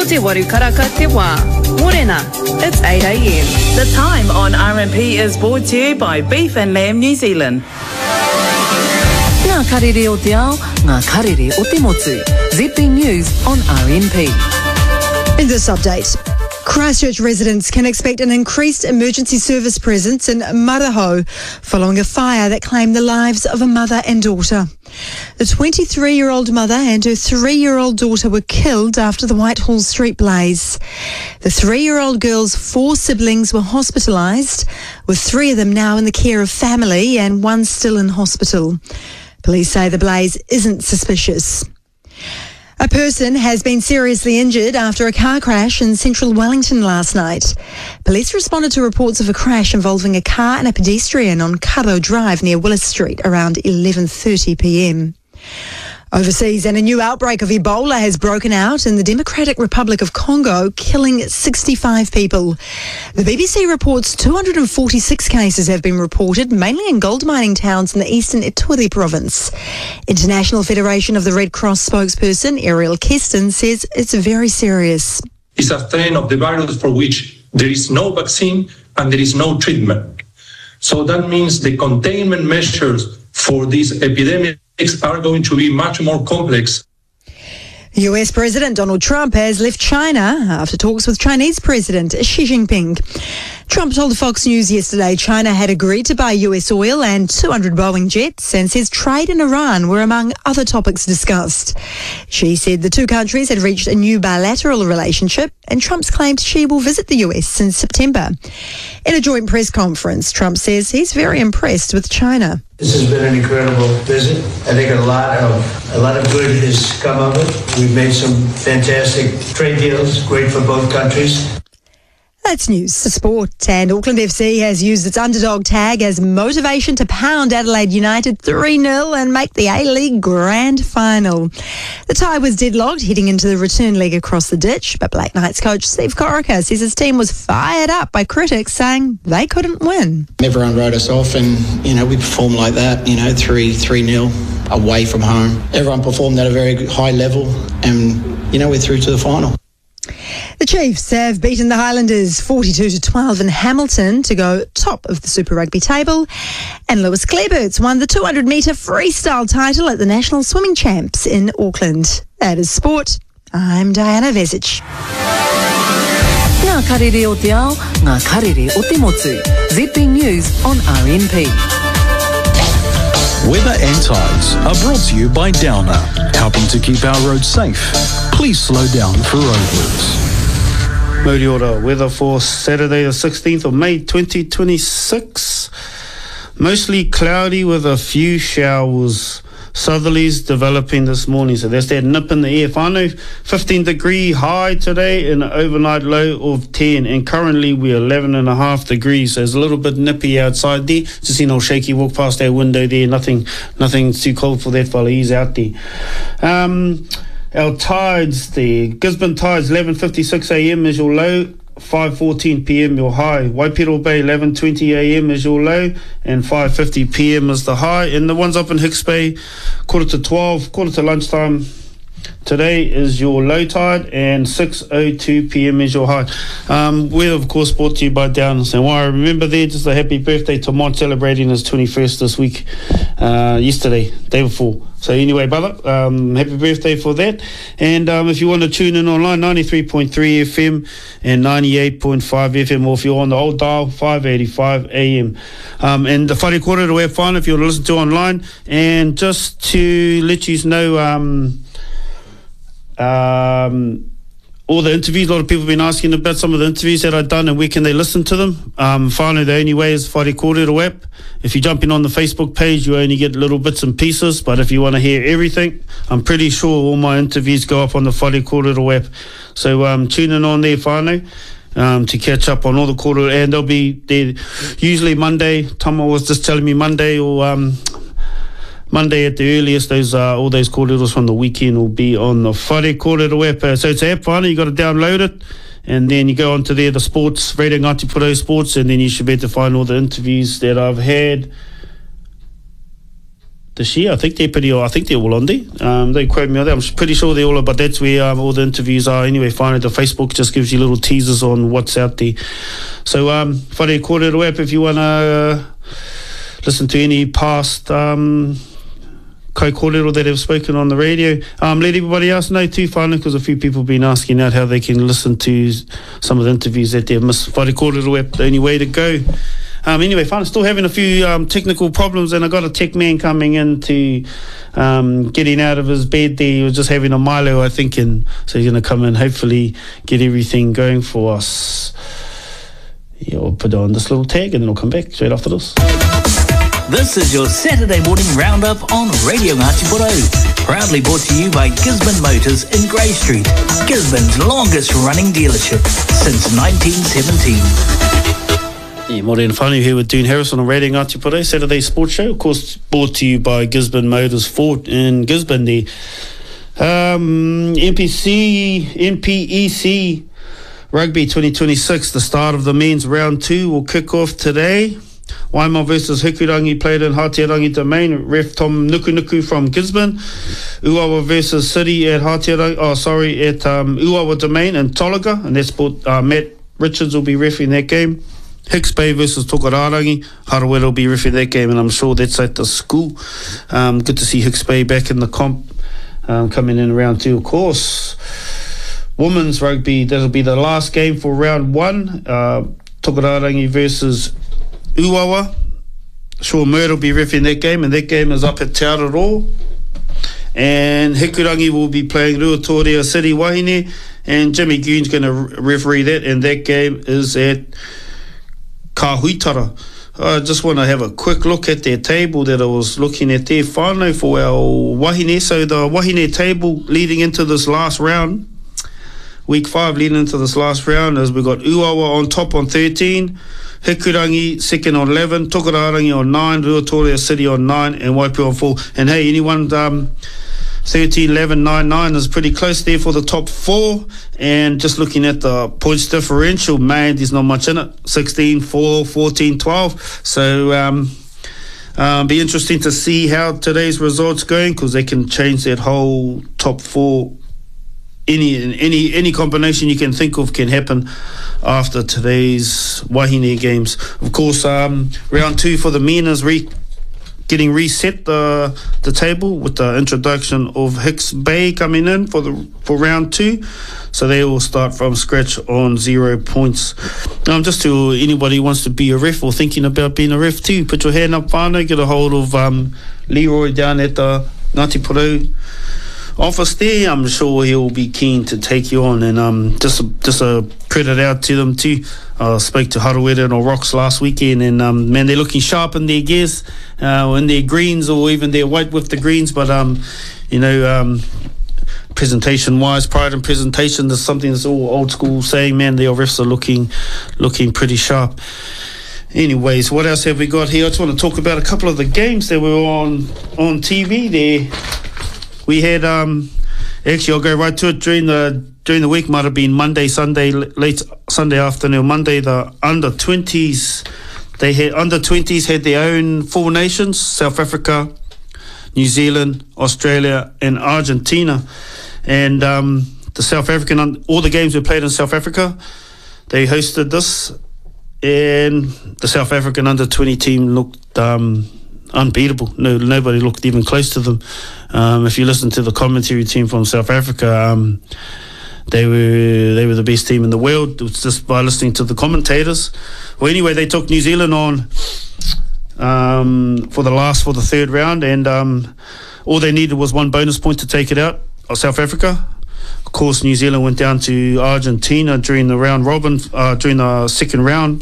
te waru karaka te wā. Morena, it's 8 a.m. The time on RMP is brought to you by Beef and Lamb New Zealand. Ngā karere o te ao, ngā karere o te motu. ZB News on RMP. In this update, Christchurch residents can expect an increased emergency service presence in Maraho following a fire that claimed the lives of a mother and daughter. The 23-year-old mother and her 3-year-old daughter were killed after the Whitehall Street blaze. The 3-year-old girl's 4 siblings were hospitalised, with 3 of them now in the care of family and 1 still in hospital. Police say the blaze isn't suspicious. A person has been seriously injured after a car crash in central Wellington last night. Police responded to reports of a crash involving a car and a pedestrian on Cabo Drive near Willis Street around 11:30 p.m. Overseas, and a new outbreak of Ebola has broken out in the Democratic Republic of Congo, killing 65 people. The BBC reports 246 cases have been reported, mainly in gold mining towns in the eastern Ituri province. International Federation of the Red Cross spokesperson Ariel Keston says it's very serious. It's a strain of the virus for which there is no vaccine and there is no treatment. So that means the containment measures for this epidemic are going to be much more complex. US President Donald Trump has left China after talks with Chinese President Xi Jinping. Trump told Fox News yesterday China had agreed to buy US oil and 200 Boeing jets and says trade in Iran were among other topics discussed. Xi said the two countries had reached a new bilateral relationship, and Trump's claimed Xi will visit the US in September. In a joint press conference, Trump says he's very impressed with China. This has been an incredible visit. I think a lot of good has come of it. We've made some fantastic trade deals, great for both countries. That's news to sport, and Auckland FC has used its underdog tag as motivation to pound Adelaide United 3-0 and make the A-League Grand Final. The tie was deadlocked heading into the return leg across the ditch, but Black Knights coach Steve Corica says his team was fired up by critics saying they couldn't win. Everyone wrote us off, and we performed like that, 3-0 away from home. Everyone performed at a very high level, and we're through to the final. The Chiefs have beaten the Highlanders 42-12 in Hamilton to go top of the Super Rugby table, and Lewis Clareberts won the 200-metre freestyle title at the National Swimming Champs in Auckland. That is sport. I'm Diana Vesic. Ngā karere o te ao, ngā karere o te motu. ZB News on RMP. Weather and tides are brought to you by Downer, helping to keep our roads safe. Please slow down for roadworks. Mauri ora, weather for Saturday the 16th of May 2026. Mostly cloudy with a few showers. Southerlies developing this morning, so that's that nip in the air. Whānau, 15-degree high today and an overnight low of 10, and currently we're 11.5 degrees, so it's a little bit nippy outside there. Just seen old Shaky walk past our window there. Nothing too cold for that fella. He's out there. Our tides, the Gisborne tides, 11:56 a.m. is your low, 5:14 p.m. your high. Waipiro Bay, 11:20 a.m. is your low, and 5:50 p.m. is the high. And the ones up in Hicks Bay, 11:45, quarter to lunchtime today is your low tide, and 6:02 p.m. is your high. We're of course brought to you by Downers. And while I remember there, just a happy birthday to Mont, celebrating his 21st this week, yesterday, day before. So anyway, brother, happy birthday for that. And if you want to tune in online, 93.3 FM and 98.5 FM, or if you're on the old dial, 585 AM. And the Whare Kōrero web fine if you want to listen to online. And just to let you know, all the interviews, a lot of people have been asking about some of the interviews that I've done and where can they listen to them. Finally, the only way is Whare Kōrero app. If you jump in on the Facebook page, you only get little bits and pieces, but if you want to hear everything, I'm pretty sure all my interviews go up on the Whare Kōrero app. So tune in on there, whānau, to catch up on all the kōrero, and they'll be there usually Monday. Tama was just telling me Monday or Monday at the earliest. Those all those kōreros from the weekend will be on the Whare Kōrero app. So it's an app, whānau, you got to download it, and then you go onto there, the sports, Radio Ngāti Porou Sports, and then you should be able to find all the interviews that I've had this year. I think they're all on there. They quote me on that. I'm pretty sure they're all on, but that's where all the interviews are. Anyway, finally, the Facebook just gives you little teasers on what's out there. So, whare kōrero app, if you want to listen to any past kai kōrero that have spoken on the radio. Let everybody else know too, whānau, because a few people have been asking out how they can listen to some of the interviews that they've missed. Whare kōrero app, the only way to go. Anyway, fun. Still having a few technical problems, and I got a tech man coming in to getting out of his bed there. He was just having a Milo, I think, and so he's going to come in, hopefully get everything going for us. Yeah, I'll put on this little tag and then I'll come back straight after this. This is your Saturday morning roundup on Radio Ngāti Porou. Proudly brought to you by Gisborne Motors in Grey Street, Gisborne's longest running dealership since 1917. Yeah, Morena Whānau here with Dean Harrison on Radio Ngāti Porou, Saturday Sports Show, of course, brought to you by Gisborne Motors Ford in Gisborne. The NPEC Rugby 2026, the start of the men's round 2 will kick off today. Waima versus Hikurangi played in Hātearangi Domain. Ref Tom Nukunuku from Gisborne. Uawa versus City at Uawa Domain in Tolaga, and that's Matt Richards will be reffing that game. Hicks Bay versus Tokararangi. Harawira will be reffing that game, and I'm sure that's at the school. Good to see Hicks Bay back in the comp, coming in round 2, of course. Women's rugby, that'll be the last game for round 1. Tokararangi versus Uawa. Sean Murd will be reffing that game, and that game is up at Te Araroa. And Hikurangi will be playing Ruatoria City Wahine, and Jimmy Gune's going to referee that, and that game is at Kahuitara. I just want to have a quick look at their table that I was looking at there, whānau, for our Wahine. So the Wahine table leading into this last round, week 5 leading into this last round, is we've got Uawa on top on 13, Hikurangi second on 11, Tokararangi on 9, Ruatoria City on 9, and Waipu on 4. And hey, anyone 13, 11, 9, 9 is pretty close there for the top 4. And just looking at the points differential, man, there's not much in it. 16, 4, 14, 12. So be interesting to see how today's results going, because they can change that whole top 4. Any combination you can think of can happen after today's Wahine games. Of course, round 2 for the men is getting reset the table with the introduction of Hicks Bay coming in for round 2. So they will start from scratch on 0 points. Just to anybody who wants to be a ref or thinking about being a ref too, put your hand up, whānau, get a hold of Leroy down at the Ngāti Porou office there. I'm sure he'll be keen to take you on, and just a credit out to them too. I spoke to Harawira and Rocks last weekend, and man, they're looking sharp in their gears, in their greens or even their white with the greens, but presentation wise, pride in presentation, there's something that's all old school saying, man, the refs are looking pretty sharp. Anyways, what else have we got here? I just want to talk about a couple of the games that were on TV there. We had actually, I'll go right to it. During the week, might have been Monday, Sunday, late Sunday afternoon, Monday, the under-20s. They had under-20s had their own 4 nations: South Africa, New Zealand, Australia, and Argentina. And the South African, all the games were played in South Africa. They hosted this, and the South African under-20 team looked unbeatable. Nobody looked even close to them. If you listen to the commentary team from South Africa, they were the best team in the world. It was just by listening to the commentators. Well, anyway, they took New Zealand on for the third round, and all they needed was 1 bonus point to take it out of South Africa. Of course, New Zealand went down to Argentina during the round robin, during the second round,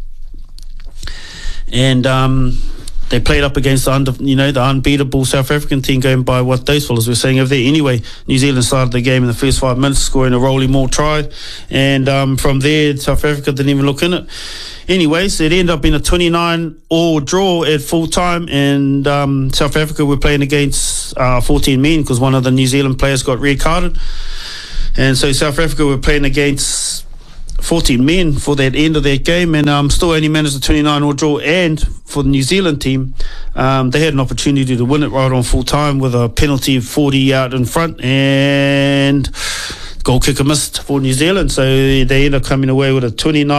and they played up against the unbeatable South African team, going by what those fellas were saying over there. Anyway, New Zealand started the game in the first 5 minutes, scoring a Rolly Moore try, and from there, South Africa didn't even look in it. Anyways, it ended up being a 29-all draw at full time, and South Africa were playing against 14 men because one of the New Zealand players got red carded, and so South Africa were playing against 14 men for that end of that game, and still only managed a 29-all draw. And for the New Zealand team, they had an opportunity to win it right on full time with a penalty of 40 out in front, and goal kicker missed for New Zealand, so they end up coming away with a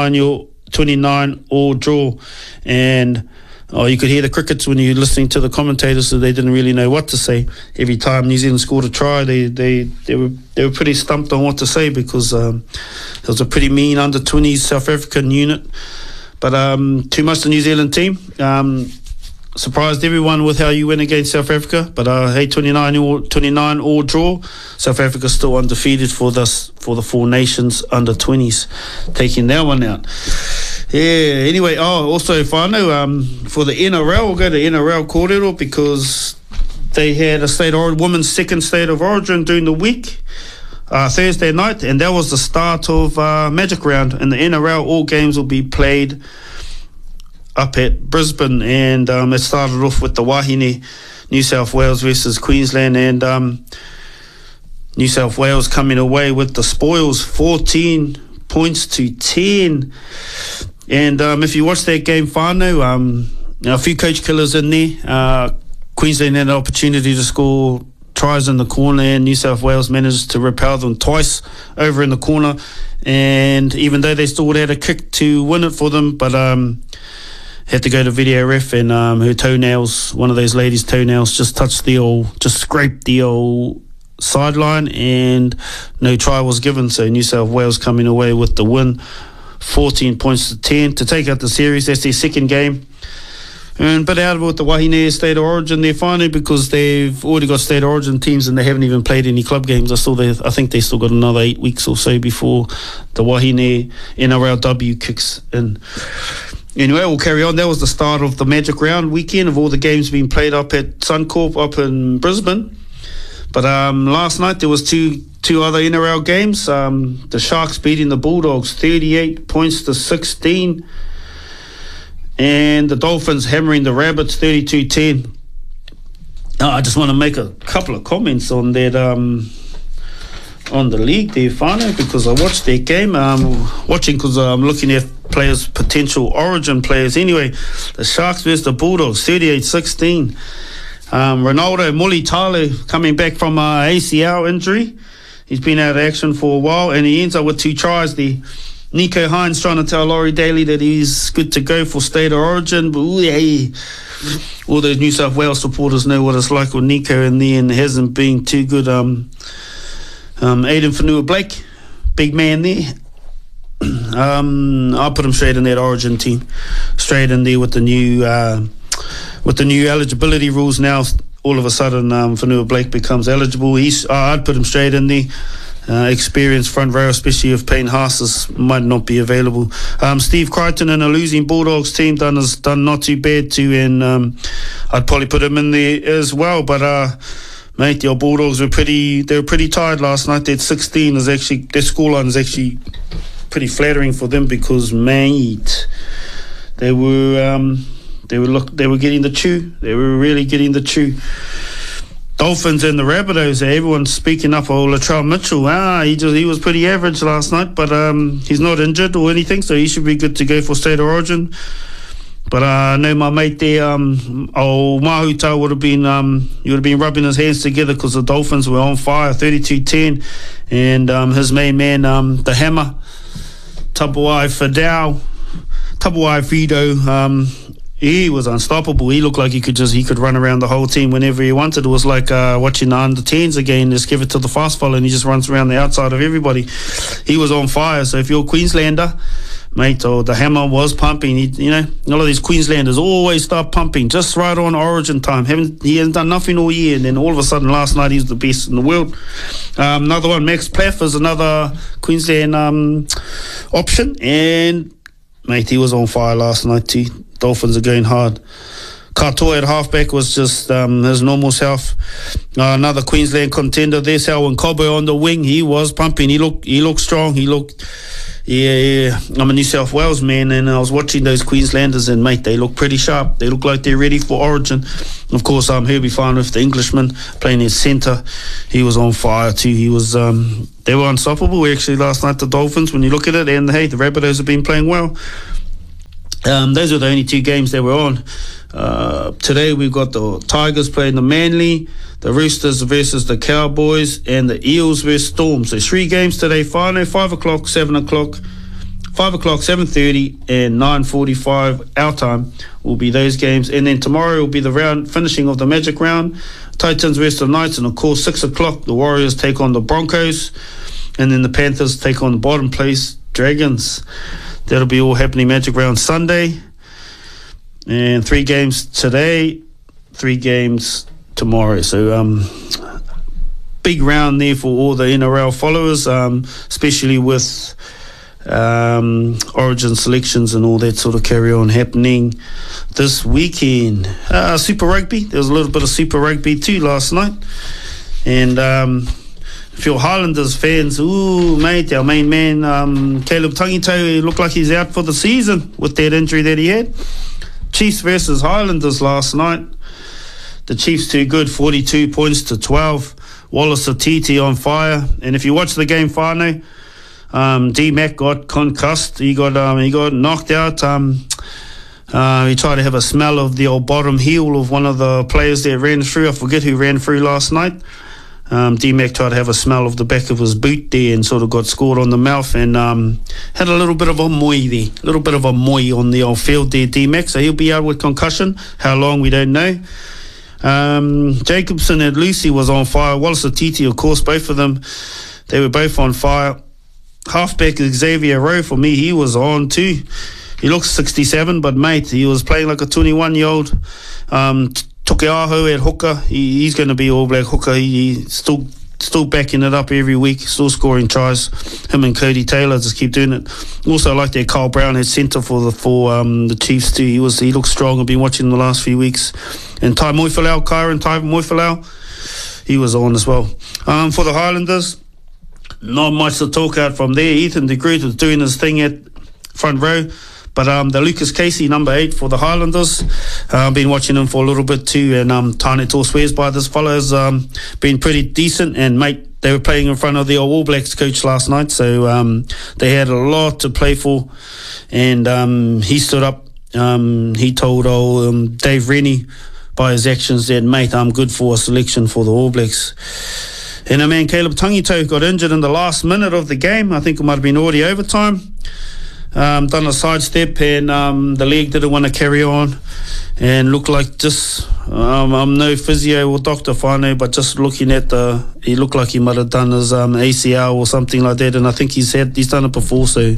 29-all draw. And you could hear the crickets when you're listening to the commentators, so they didn't really know what to say. Every time New Zealand scored a try, they were pretty stumped on what to say, because it was a pretty mean under-20s South African unit. But too much the New Zealand team. Surprised everyone with how you went against South Africa. But hey, 29-all draw. South Africa still undefeated for the Four Nations under-20s, taking that one out. Yeah, anyway, also whānau, for the NRL, we'll go to NRL kōrero, because they had a women's second state of origin during the week, Thursday night, and that was the start of Magic Round. In the NRL, all games will be played up at Brisbane, and it started off with the Wahine, New South Wales versus Queensland, and New South Wales coming away with the spoils, 14 points to 10. And if you watch that game, whānau, a few coach killers in there. Queensland had an opportunity to score tries in the corner, and New South Wales managed to repel them twice over in the corner. And even though they still had a kick to win it for them, but had to go to video ref, and her toenails, one of those ladies' toenails, just scraped the old sideline, and no try was given. So New South Wales coming away with the win, 14 points to 10 to take out the series. That's their second game. And but out of it with the Wahine State of Origin, they're finally, because they've already got State of Origin teams and they haven't even played any club games. I think they still got another 8 weeks or so before the Wahine NRLW kicks in. Anyway, we'll carry on. That was the start of the Magic Round weekend of all the games being played up at Suncorp up in Brisbane. But last night there was two other NRL games. The Sharks beating the Bulldogs 38 points to 16. And the Dolphins hammering the Rabbits 32-10. I just want to make a couple of comments on that, on the league there, whānau, because I watched that game. Watching because I'm looking at players, potential Origin players. Anyway, the Sharks versus the Bulldogs 38-16. Ronaldo Mulitalo coming back from an ACL injury. He's been out of action for a while, and he ends up with 2 tries there. Nico Hines trying to tell Laurie Daly that he's good to go for State of Origin, but all those New South Wales supporters know what it's like with Nico in there, and it hasn't been too good. Aiden Whenua-Blake, big man there. I'll put him straight in that Origin team, straight in there with the new eligibility rules now. All of a sudden, Whenua-Blake becomes eligible. I'd put him straight in there. Experienced front row, especially if Payne Haas might not be available. Steve Crichton in a losing Bulldogs team done not too bad too, and I'd probably put him in there as well. But mate, the old Bulldogs were pretty tired last night. That 16 is actually, their scoreline is actually pretty flattering for them, because mate, they were getting the chew. They were really getting the chew. Dolphins and the Rabbitohs, everyone's speaking up. Latrell Mitchell, he was pretty average last night, but he's not injured or anything, so he should be good to go for State of Origin. But I know my mate there, Mahuta would have been rubbing his hands together, because the Dolphins were on fire, 32-10, and his main man, the Hammer, Tabuai Fido, he was unstoppable. He looked like he could run around the whole team whenever he wanted. It was like watching the under-10s again. Just give it to the fast fella and he just runs around the outside of everybody. He was on fire. So if you're a Queenslander, mate, or the Hammer was pumping, a lot of these Queenslanders always start pumping just right on Origin time. He hasn't done nothing all year, and then all of a sudden last night he's the best in the world. Another one, Max Plaff, is another Queensland option, and mate, he was on fire last night too. Dolphins are going hard. Katoa at halfback was just his normal self. Another Queensland contender there, Selwyn Cobbo on the wing. He was pumping. He looked strong. Yeah. I'm a New South Wales man, and I was watching those Queenslanders, and mate, they look pretty sharp. They look like they're ready for Origin. Of course, Herbie Farnworth, the Englishman, playing his centre. He was on fire too. He was. They were unstoppable actually last night, the Dolphins, when you look at it. And hey, the Rabbitohs have been playing well. Those are the only 2 games that we're on. Today we've got the Tigers playing the Manly, the Roosters versus the Cowboys, and the Eels versus Storm. So 3 games today, 5 o'clock, 7 o'clock, 5 o'clock, 7:30, and 9:45 our time will be those games. And then tomorrow will be the round finishing of the Magic Round, Titans versus the Knights, and of course 6 o'clock the Warriors take on the Broncos, and then the Panthers take on the bottom place Dragons. That'll be all happening Magic Round Sunday. And 3 games today, 3 games tomorrow. So big round there for all the NRL followers, especially with Origin selections and all that sort of carry on happening this weekend. Super Rugby, there was a little bit of Super Rugby too last night. And if you're Highlanders fans, ooh, mate, our main man, Caleb Tangito, looked like he's out for the season with that injury that he had. Chiefs versus Highlanders last night. The Chiefs too good, 42 points to 12. Wallace Atiti on fire. And if you watch the game, Whānau, D-Mac got concussed. He got knocked out. He tried to have a smell of the old bottom heel of one of the players that ran through. I forget who ran through last night. D-Mac tried to have a smell of the back of his boot there and sort of got scored on the mouth, and had a little bit of a moi there. A little bit of a moi on the old field there, D-Mac. So he'll be out with concussion. How long, we don't know. Jacobson and Lucy was on fire. Wallace Atiti, of course, both of them, they were both on fire. Halfback Xavier Rowe, for me, he was on too. He looks 67, but mate, he was playing like a 21-year-old. Tokeaho at hooker, he's going to be All Black hooker. He's still backing it up every week, still scoring tries. Him and Cody Taylor just keep doing it. Also, I like that Kyle Brown at centre for the Chiefs too. He looks strong. I've been watching the last few weeks. And Ty Moifalau, he was on as well. For the Highlanders, not much to talk out from there. Ethan de Groot was doing his thing at front row. But the Lucas Casey, number 8 for the Highlanders, I've been watching him for a little bit too, and Tāne Tō swears by this fellow has been pretty decent. And mate, they were playing in front of the All Blacks coach last night, so they had a lot to play for. And he stood up. He told old Dave Rennie by his actions that, mate, I'm good for a selection for the All Blacks. And a man, Caleb Tangito, got injured in the last minute of the game. I think it might have been already overtime. Done a sidestep, and the leg didn't want to carry on, and looked like just I'm no physio or doctor, Whānau, but just looking at he looked like he might have done his ACL or something like that, and I think he's done it before. So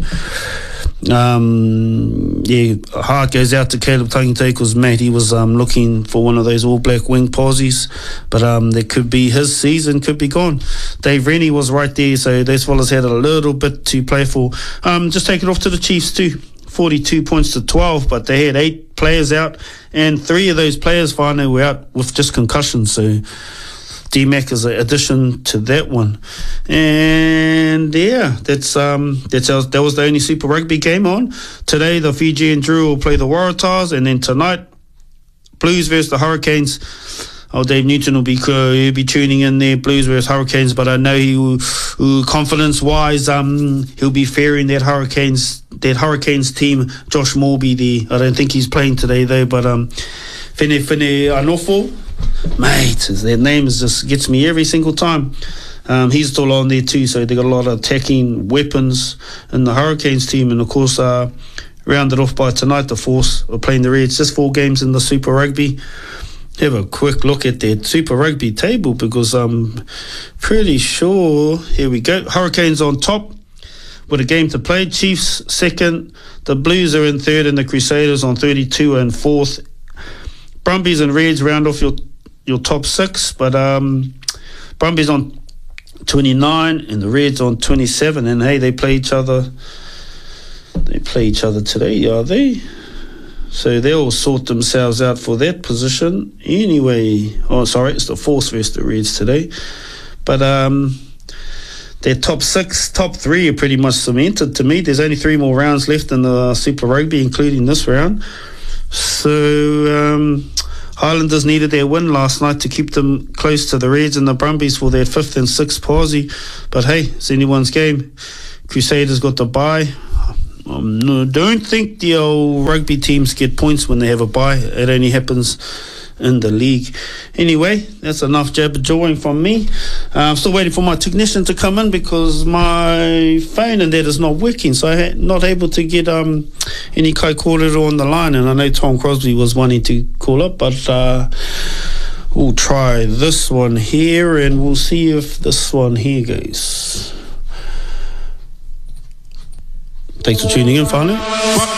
heart goes out to Caleb Tangito, because mate, he was looking for one of those All Black wing pauses, but there could be his season could be gone. Dave Rennie was right there, so those fellas had a little bit to play for. Just take it off to the Chiefs too, 42 points to 12, but they had 8 players out, and 3 of those players finally were out with just concussions. So D-Mac is an addition to that one. And yeah, that was the only Super Rugby game on. Today, the Fijian Drew will play the Waratahs, and then tonight, Blues versus the Hurricanes. Dave Newton will be tuning in there, Blues versus Hurricanes, but I know he will, confidence-wise, he'll be fearing that Hurricanes team, Josh Morby there. I don't think he's playing today though, but Fene Anofo, mate, that name just gets me every single time. He's still on there too, so they got a lot of attacking weapons in the Hurricanes team, and of course rounded off by tonight, the Force are playing the Reds. Just 4 games in the Super Rugby. Have a quick look at that Super Rugby table, because I'm pretty sure, here we go, Hurricanes on top with a game to play, Chiefs second, the Blues are in third, and the Crusaders on 32 and fourth. Brumbies and Reds round off your top 6, but Brumbies on 29 and the Reds on 27, and hey, they play each other today, are they? So they'll sort themselves out for that position. Anyway, it's the Force versus the Reds today. But their top 3 are pretty much cemented to me. There's only 3 more rounds left in the Super Rugby, including this round. So Highlanders needed their win last night to keep them close to the Reds and the Brumbies for their 5th and 6th posse. But hey, it's anyone's game. Crusaders got the bye. Don't think the old rugby teams get points when they have a bye. It only happens in the league. Anyway, that's enough jabber-jawing from me. I'm still waiting for my technician to come in because my phone and that is not working, so I'm not able to get any kai kōrero on the line. And I know Tom Crosby was wanting to call up, but we'll try this one here and we'll see if this one here goes. Thanks for tuning in, finally.